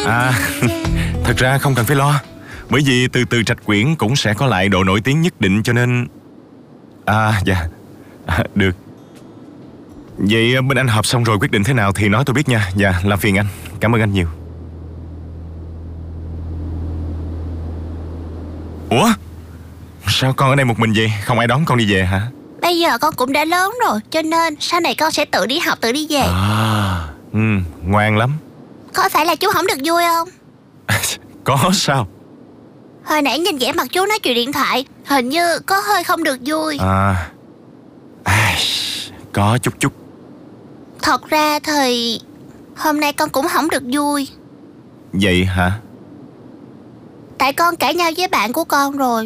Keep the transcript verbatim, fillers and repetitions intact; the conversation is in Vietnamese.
À, thật ra không cần phải lo. Bởi vì từ từ Trạch Quyển cũng sẽ có lại độ nổi tiếng nhất định cho nên... À, dạ. À, được. Vậy bên anh họp xong rồi quyết định thế nào thì nói tôi biết nha. Dạ, làm phiền anh. Cảm ơn anh nhiều. Ủa? Sao con ở đây một mình vậy? Không ai đón con đi về hả? Bây giờ con cũng đã lớn rồi, cho nên sau này con sẽ tự đi học, tự đi về. À, ừ, ngoan lắm. Có phải là chú không được vui không? Có sao? Hồi nãy nhìn vẻ mặt chú nói chuyện điện thoại, hình như có hơi không được vui. À, à có chút chút. Thật ra thì hôm nay con cũng không được vui. Vậy hả? Tại con cãi nhau với bạn của con rồi.